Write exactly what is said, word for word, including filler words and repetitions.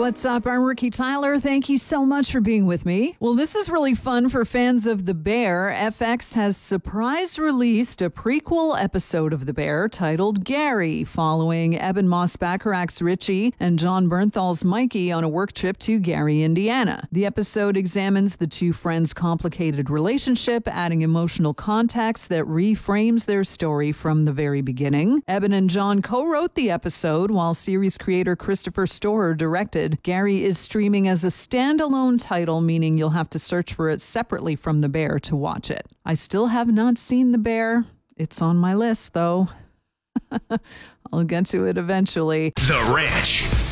what's up? I'm Ricky Tyler. Thank you so much for being with me. Well, this is really fun for fans of The Bear. F X has surprise released a prequel episode of The Bear titled Gary, following Ebon Moss-Bacharach's Richie and Jon Bernthal's Mikey on a work trip to Gary, Indiana. The episode examines the two friends' complicated relationship, adding emotional context that reframes their story from the very beginning. Ebon and Jon co-wrote the episode, while series creator Christopher Storer directed. Gary is streaming as a standalone title, meaning you'll have to search for it separately from The Bear to watch it. I still have not seen The Bear. It's on my list, though. I'll get to it eventually. The Ranch.